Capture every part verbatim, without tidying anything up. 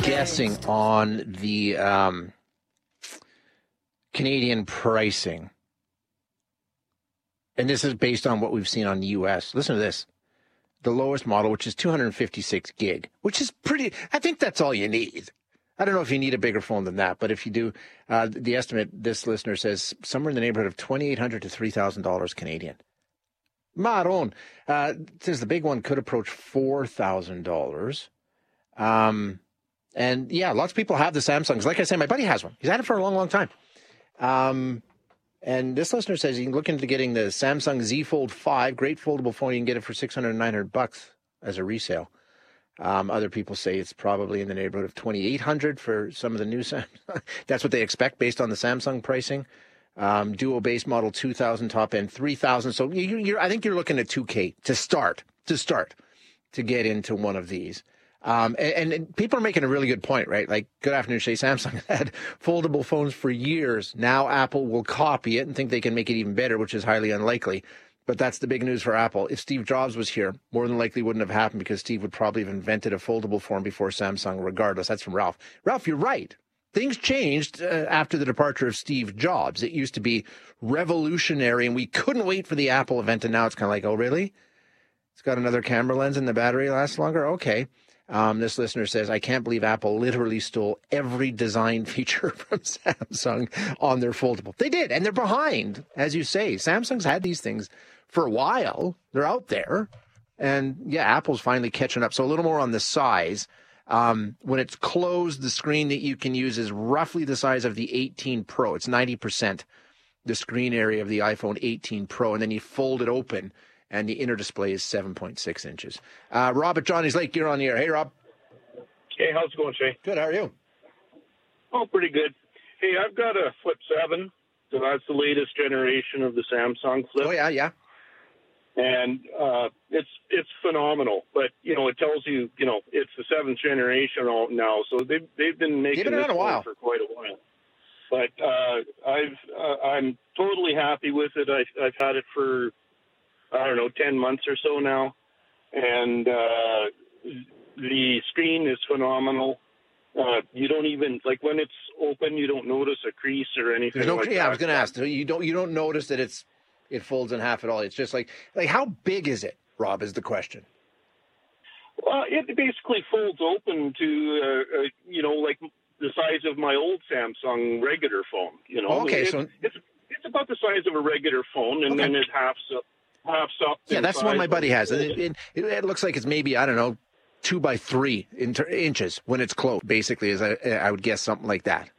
guessing on the um, Canadian pricing. And this is based on what we've seen on the U S. Listen to this. The lowest model, which is two hundred fifty-six gig, which is pretty, I think that's all you need. I don't know if you need a bigger phone than that, but if you do, uh, the estimate, this listener says somewhere in the neighborhood of twenty-eight hundred dollars to three thousand dollars Canadian. Maroon uh, says the big one could approach four thousand dollars. Um, and yeah, lots of people have the Samsungs. Like I said, my buddy has one. He's had it for a long, long time. Um, and this listener says you can look into getting the Samsung Z Fold five, great foldable phone. You can get it for six hundred, nine hundred bucks as a resale. Um, other people say it's probably in the neighborhood of twenty-eight hundred for some of the new Samsung. That's what they expect based on the Samsung pricing. Um, Duo base model two thousand, top end three thousand. So you, you're, I think you're looking at two K to start, to start, to get into one of these. Um, and, and people are making a really good point, right? Like, good afternoon, Shay. Samsung had foldable phones for years. Now Apple will copy it and think they can make it even better, which is highly unlikely. But that's the big news for Apple. If Steve Jobs was here, more than likely wouldn't have happened because Steve would probably have invented a foldable phone before Samsung regardless. That's from Ralph. Ralph, you're right. Things changed uh, after the departure of Steve Jobs. It used to be revolutionary, and we couldn't wait for the Apple event, and now it's kind of like, oh, really? It's got another camera lens and the battery lasts longer? Okay. Um, this listener says, I can't believe Apple literally stole every design feature from Samsung on their foldable. They did, and they're behind, as you say. Samsung's had these things for a while. They're out there. And, yeah, Apple's finally catching up. So a little more on the size. Um, when it's closed, the screen that you can use is roughly the size of the eighteen Pro. It's ninety percent the screen area of the iPhone eighteen Pro. And then you fold it open, and the inner display is seven point six inches. Uh, Rob at Johnny's Lake, you're on the air. Hey, Rob. Hey, how's it going, Shay? Good, how are you? Oh, pretty good. Hey, I've got a Flip seven. So that's the latest generation of the Samsung Flip. Oh, yeah, yeah. And uh, it's it's phenomenal. But, you know, it tells you, you know, it's the seventh generation now. So they've, they've been making been this a while. for quite a while. But uh, I've, uh, I'm totally happy with it. I, I've had it for, I don't know, ten months or so now. And uh, the screen is phenomenal. Uh, you don't even, like when it's open, you don't notice a crease or anything There's no, like yeah, that. I was going to ask. So you don't you don't notice that it's it folds in half at all. It's just like, like how big is it, Rob, is the question. Well, it basically folds open to, uh, uh, you know, like the size of my old Samsung regular phone. You know, Oh, okay, it, so it's it's about the size of a regular phone, and okay. then it halves up. Halves up Yeah, that's the one my buddy has. It, It, it, it looks like it's maybe, I don't know, two by three inter- inches when it's closed, basically, is I, I would guess something like that.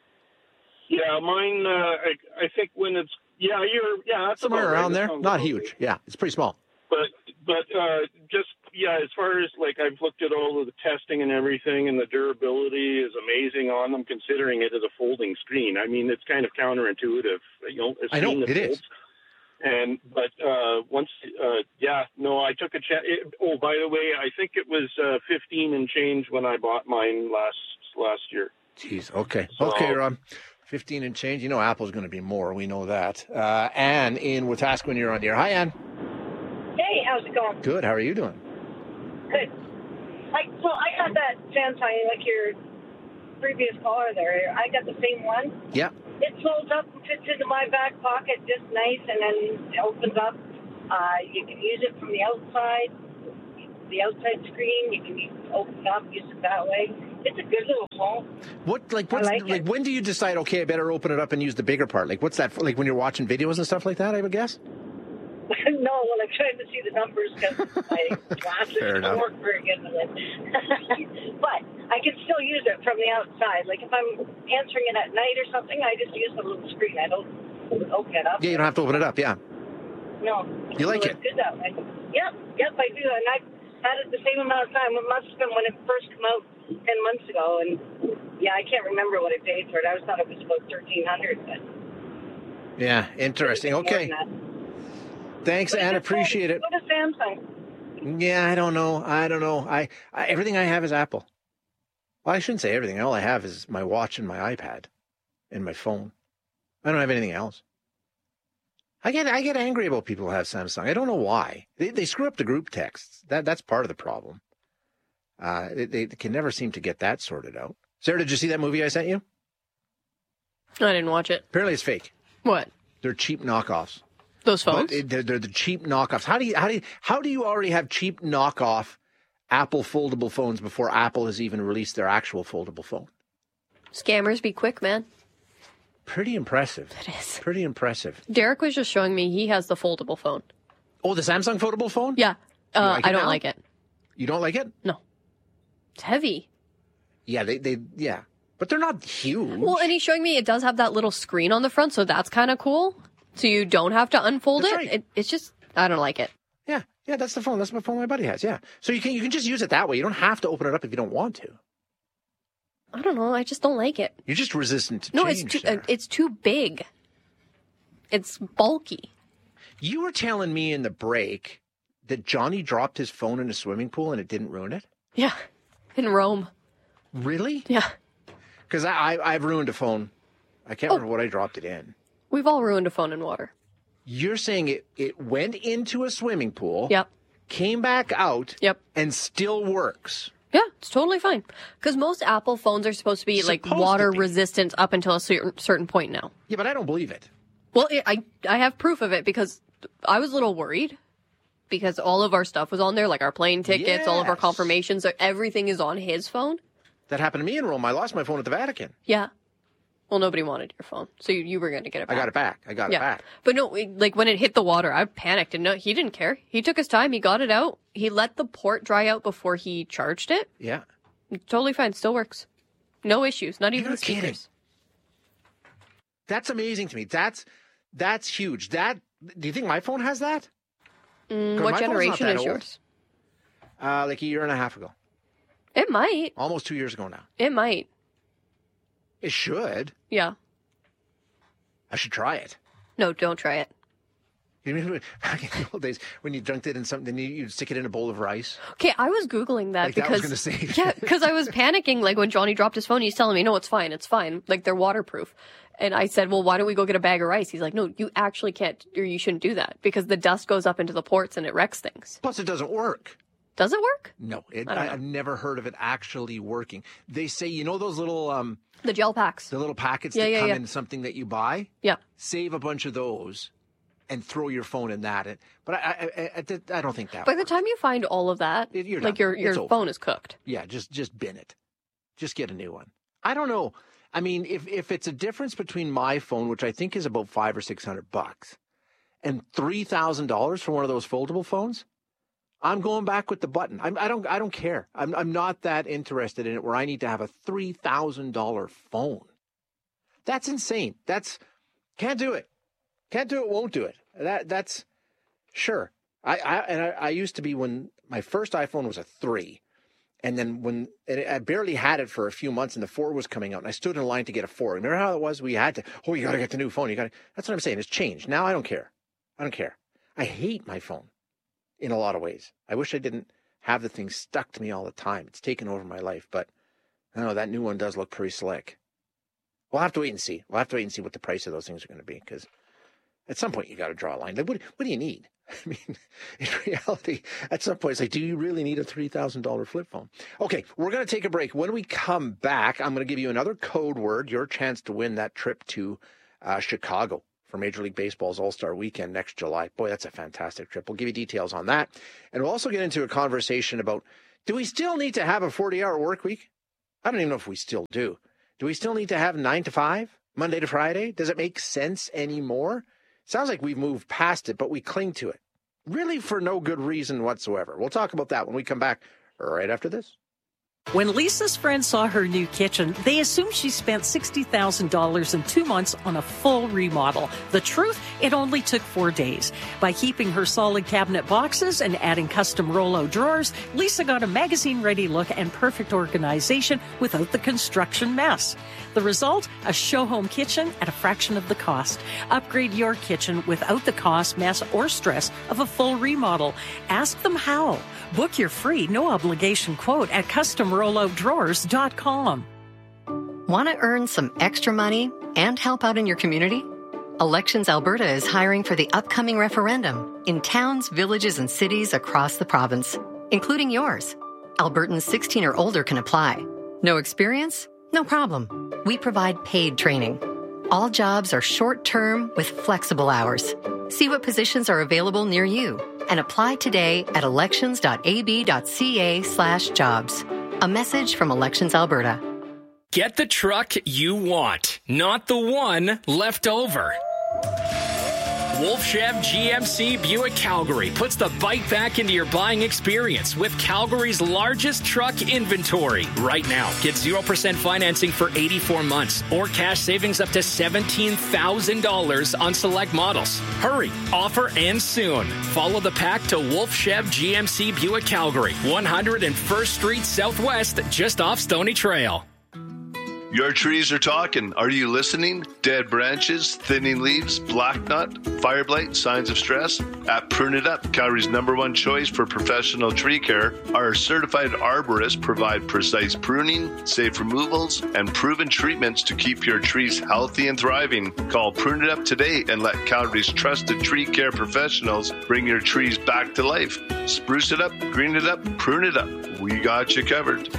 Yeah, mine, uh, I, I think when it's, yeah, you're, yeah, that's Somewhere about around right. there. Not huge. Yeah, it's pretty small. But, but uh, just, yeah, as far as, like, I've looked at all of the testing and everything, and the durability is amazing on them, considering it is a folding screen. I mean, it's kind of counterintuitive. You know, a I know, screen that it folds. is. And, but uh, once, uh, yeah, no, I took a chance. Oh, by the way, I think it was uh, fifteen and change when I bought mine last last year. Jeez, okay. So, okay, Rob. fifteen and change. You know Apple's going to be more. We know that. Uh, Anne in Wetaskiwin, you're on the air. Hi, Anne. Hey, how's it going? Good. How are you doing? Good. Like, so I got that Samsung, like your previous caller there. I got the same one. Yeah. It folds up and fits into my back pocket just nice, and then it opens up. Uh, you can use it from the outside, the outside screen. You can open it up, use it that way. It's a good little phone. What like what's, like like it. when do you decide? Okay, I better open it up and use the bigger part. Like what's that? For, like when you're watching videos and stuff like that, I would guess. No, well, I'm trying to see the numbers because my glasses Fair don't enough. work very good with it. But I can still use it from the outside. Like if I'm answering it at night or something, I just use the little screen. I don't open it up. Yeah, you don't have to open it up. Yeah. No. You like so it? It's good that way. Yep, yep, I do. And I've had it the same amount of time. It must have been when it first came out ten months ago. And yeah, I can't remember what I paid for it. I always thought it was about thirteen hundred dollars. But Yeah, interesting. Okay. Thanks, Anne. Appreciate it. What is Samsung? Yeah, I don't know. I don't know. I, I everything I have is Apple. Well, I shouldn't say everything. All I have is my watch and my iPad and my phone. I don't have anything else. I get I get angry about people who have Samsung. I don't know why. They they screw up the group texts. That that's part of the problem. Uh, they, they can never seem to get that sorted out. Sarah, did you see that movie I sent you? I didn't watch it. Apparently it's fake. What? They're cheap knockoffs. Those phones? But they're, they're the cheap knockoffs. How do you how do you, how do you already have cheap knockoff Apple foldable phones before Apple has even released their actual foldable phone? Scammers be quick, man. Pretty impressive. It is. Pretty impressive. Derek was just showing me he has the foldable phone. Oh, the Samsung foldable phone? Yeah. Uh, like I it don't now? like it. You don't like it? No. It's heavy. Yeah, they, they yeah. But they're not huge. Well, and he's showing me it does have that little screen on the front, so that's kind of cool. So you don't have to unfold That's it. right. it. It's just, I don't like it. Yeah, yeah, that's the phone. That's the phone my buddy has, yeah. So you can you can just use it that way. You don't have to open it up if you don't want to. I don't know. I just don't like it. You're just resistant to No, change, it's too, Sarah. uh, it's too big. It's bulky. You were telling me in the break that Johnny dropped his phone in a swimming pool and it didn't ruin it? Yeah. In Rome. Really? Yeah. Because I, I, I've ruined a phone. I can't Oh. remember what I dropped it in. We've all ruined a phone in water. You're saying it, it went into a swimming pool, Yep. came back out, Yep. and still works. Yeah, it's totally fine. Because most Apple phones are supposed to be like Supposed to water be. resistant up until a certain certain point now. Yeah, but I don't believe it. Well, I I have proof of it because I was a little worried because all of our stuff was on there, like our plane tickets, all of our Yes. confirmations, so everything is on his phone. That happened to me in Rome. I lost my phone at the Vatican. Yeah. Well, nobody wanted your phone, so you, you were going to get it I back. got it back. I got Yeah. it back. But no, it- like when it hit the water, I panicked and no, he didn't care. He took his time. He got it out. He let the port dry out before he charged it. Yeah. Totally fine. Still works. No issues. Not even You're the speakers. kidding. That's amazing to me. That's that's huge. That do you think my phone has that? Mm, 'Cause what my phone's not generation that is old. yours? Uh, like a year and a half ago. It might. Almost two years ago now. It might. It should. Yeah. I should try it. No, don't try it. You mean back in the old days when you dunked it in something, you, you'd stick it in a bowl of rice? Okay, I was Googling that Like that was because gonna save. yeah, because I was panicking. Like when Johnny dropped his phone, he's telling me, "No, it's fine, it's fine. Like they're waterproof." And I said, "Well, why don't we go get a bag of rice?" He's like, "No, you actually can't, or you shouldn't do that because the dust goes up into the ports and it wrecks things." Plus, it doesn't work. Does it work? No, it, I don't I, know. I've never heard of it actually working. They say, you know, those little um, The gel packs. the little packets Yeah, that yeah, come yeah. in something that you buy. Yeah. Save a bunch of those, and throw your phone in that. And, but I, I, I, I, I don't think that. By the works. time you find all of that, It- you're like done. your your It's over. phone is cooked. Yeah, just just bin it. Just get a new one. I don't know. I mean, if if it's a difference between my phone, which I think is about five or six hundred bucks, and three thousand dollars for one of those foldable phones, I'm going back with the button. I'm, I don't I don't care. I'm I'm not that interested in it where I need to have a three thousand dollar phone. That's insane. That's can't do it. Can't do it. Won't do it. That that's sure. I, I and I, I used to be when my first iPhone was a three. And then when and I barely had it for a few months and the four was coming out and I stood in line to get a four. Remember how it was? We had to, oh, you got to get the new phone. You got to, that's what I'm saying. It's changed. Now I don't care. I don't care. I hate my phone in a lot of ways. I wish I didn't have the thing stuck to me all the time. It's taken over my life, but I don't know. That new one does look pretty slick. We'll have to wait and see. We'll have to wait and see what the price of those things are going to be because at some point you got to draw a line. Like, what, what do you need? I mean, in reality, at some point, it's like, do you really need a three thousand dollars flip phone? Okay, we're going to take a break. When we come back, I'm going to give you another code word, your chance to win that trip to uh, Chicago for Major League Baseball's All-Star Weekend next July. Boy, that's a fantastic trip. We'll give you details on that. And we'll also get into a conversation about, do we still need to have a forty-hour work week? I don't even know if we still do. Do we still need to have nine to five, Monday to Friday? Does it make sense anymore? Sounds like we've moved past it, but we cling to it. Really for no good reason whatsoever. We'll talk about that when we come back right after this. When Lisa's friends saw her new kitchen, they assumed she spent sixty thousand dollars in two months on a full remodel. The truth, it only took four days. By keeping her solid cabinet boxes and adding custom Rollo drawers, Lisa got a magazine-ready look and perfect organization without the construction mess. The result? A show-home kitchen at a fraction of the cost. Upgrade your kitchen without the cost, mess, or stress of a full remodel. Ask them how. Book your free, no-obligation quote at custom rollo drawers dot com. Want to earn some extra money and help out in your community? Elections Alberta is hiring for the upcoming referendum in towns, villages, and cities across the province, including yours. Albertans sixteen or older can apply. No experience? No problem. We provide paid training. All jobs are short-term with flexible hours. See what positions are available near you and apply today at elections.ab.ca slash jobs. A message from Elections Alberta. Get the truck you want, not the one left over. Wolf Chev G M C Buick Calgary puts the bike back into your buying experience with Calgary's largest truck inventory. Right now, get zero percent financing for eighty-four months or cash savings up to seventeen thousand dollars on select models. Hurry, offer ends soon. Follow the pack to Wolf Chev G M C Buick Calgary, one hundred first Street Southwest, just off Stony Trail. Your trees are talking. Are you listening? Dead branches, thinning leaves, black knot, fire blight, signs of stress? At Prune It Up, Calgary's number one choice for professional tree care, our certified arborists provide precise pruning, safe removals, and proven treatments to keep your trees healthy and thriving. Call Prune It Up today and let Calgary's trusted tree care professionals bring your trees back to life. Spruce it up, green it up, prune it up. We got you covered.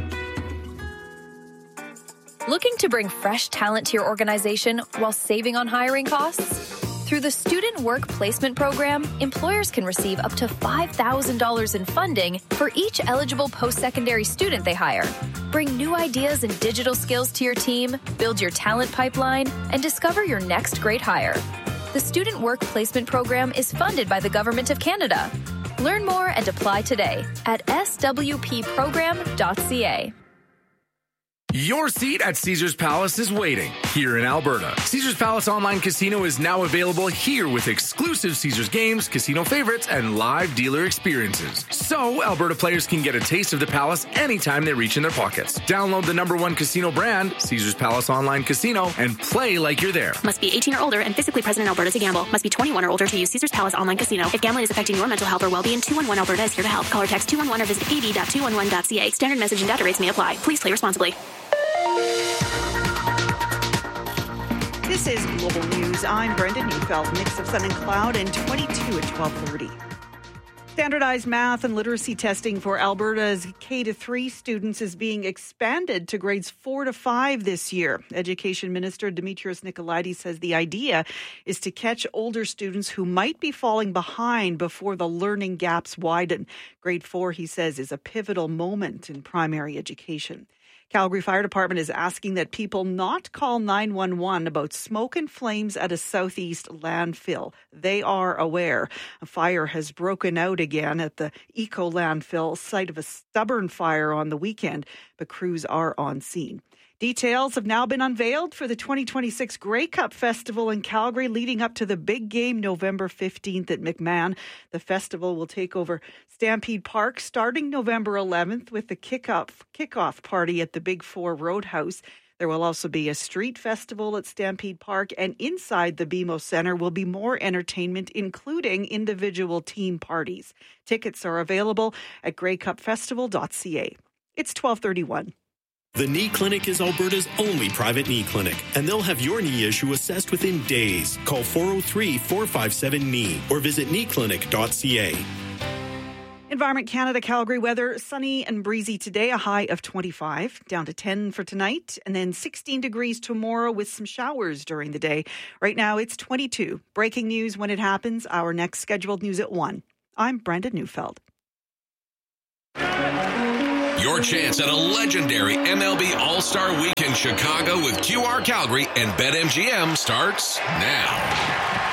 Looking to bring fresh talent to your organization while saving on hiring costs? Through the Student Work Placement Program, employers can receive up to five thousand dollars in funding for each eligible post-secondary student they hire. Bring new ideas and digital skills to your team, build your talent pipeline, and discover your next great hire. The Student Work Placement Program is funded by the Government of Canada. Learn more and apply today at s w p program dot c a. Your seat at Caesars Palace is waiting here in Alberta. Caesars Palace Online Casino is now available here with exclusive Caesars games, casino favorites, and live dealer experiences. So Alberta players can get a taste of the Palace anytime they reach in their pockets. Download the number one casino brand, Caesars Palace Online Casino, and play like you're there. Must be eighteen or older and physically present in Alberta to gamble. Must be twenty-one or older to use Caesars Palace Online Casino. If gambling is affecting your mental health or well-being, two one one Alberta is here to help. Call or text two one one or visit a d dot two one one dot c a. Standard message and data rates may apply. Please play responsibly. This is Global News. I'm Brenda Neufeld. Mix of sun and cloud and twenty-two at twelve thirty. Standardized math and literacy testing for Alberta's K to three students is being expanded to grades four to five this year. Education Minister Demetrios Nicolaides says the idea is to catch older students who might be falling behind before the learning gaps widen. Grade four, he says, is a pivotal moment in primary education. Calgary Fire Department is asking that people not call nine one one about smoke and flames at a southeast landfill. They are aware. A fire has broken out again at the Eco landfill, site of a stubborn fire on the weekend, but crews are on scene. Details have now been unveiled for the twenty twenty-six Grey Cup Festival in Calgary leading up to the big game November fifteenth at McMahon. The festival will take over Stampede Park starting November eleventh with the kickoff, kickoff party at the Big Four Roadhouse. There will also be a street festival at Stampede Park, and inside the B M O Centre will be more entertainment, including individual team parties. Tickets are available at grey cup festival dot c a. It's twelve thirty-one. The Knee Clinic is Alberta's only private knee clinic, and they'll have your knee issue assessed within days. Call four oh three, four five seven, K N E E or visit knee clinic dot c a. Environment Canada Calgary weather, sunny and breezy today, a high of twenty-five, down to ten for tonight, and then sixteen degrees tomorrow with some showers during the day. Right now it's twenty-two. Breaking news when it happens. Our next scheduled news at one. I'm Brenda Neufeld. Your chance at a legendary M L B All-Star Week in Chicago with Q R Calgary and BetMGM starts now.